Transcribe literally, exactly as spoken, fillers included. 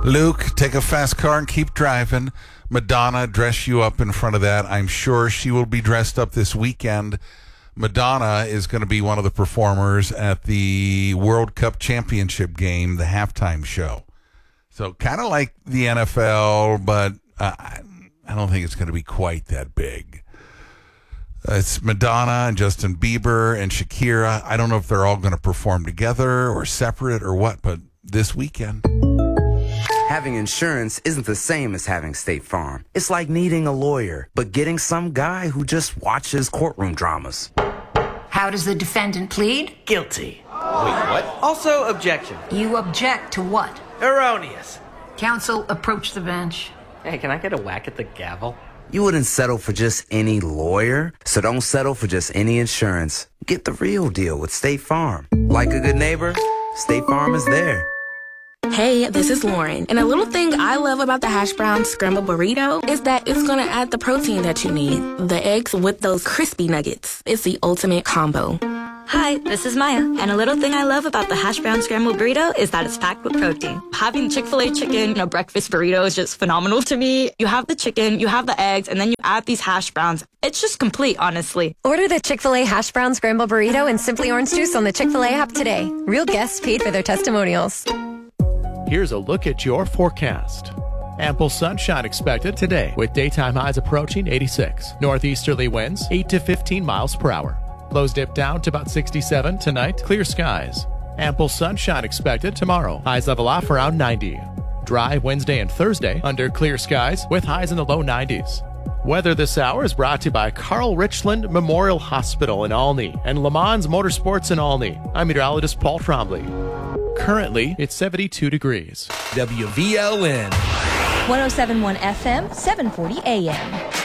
Luke, take a fast car and keep driving. Madonna, dress you up in front of that. I'm sure she will be dressed up this weekend. Madonna is going to be one of the performers at the World Cup Championship game, the halftime show. So kind of like the N F L, but uh, I don't think it's going to be quite that big. Uh, it's Madonna and Justin Bieber and Shakira. I don't know if they're all going to perform together or separate or what, but this weekend. Having insurance isn't the same as having State Farm. It's like needing a lawyer, but getting some guy who just watches courtroom dramas. How does the defendant plead? Guilty. Wait, what? Also, objection. You object to what? Erroneous. Counsel, approach the bench. Hey, can I get a whack at the gavel? You wouldn't settle for just any lawyer, so don't settle for just any insurance. Get the real deal with State Farm. Like a good neighbor, State Farm is there. Hey, this is Lauren, and a little thing I love about the hash brown scrambled burrito is that it's going to add the protein that you need. The eggs with those crispy nuggets. It's the ultimate combo. Hi, this is Maya, and a little thing I love about the hash brown scrambled burrito is that it's packed with protein. Having Chick-fil-A chicken in a breakfast burrito is just phenomenal to me. You have the chicken, you have the eggs, and then you add these hash browns. It's just complete, honestly. Order the Chick-fil-A hash brown scrambled burrito and Simply Orange Juice on the Chick-fil-A app today. Real guests paid for their testimonials. Here's a look at your forecast. Ample sunshine expected today with daytime highs approaching eighty-six. Northeasterly winds eight to fifteen miles per hour. Lows dip down to about sixty-seven tonight. Clear skies. Ample sunshine expected tomorrow. Highs level off around ninety. Dry Wednesday and Thursday under clear skies with highs in the low nineties. Weather this hour is brought to you by Carl Richland Memorial Hospital in Olney and Le Mans Motorsports in Olney. I'm meteorologist Paul Trombley. Currently, it's seventy-two degrees. W V L N one oh seven point one F M, seven forty A M.